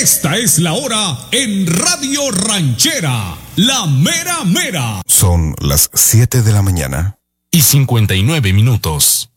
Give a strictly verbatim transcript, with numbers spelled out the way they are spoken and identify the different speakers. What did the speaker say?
Speaker 1: Esta es la hora en Radio Ranchera, la mera mera.
Speaker 2: Son las siete de la mañana.
Speaker 3: Y cincuenta y nueve minutos.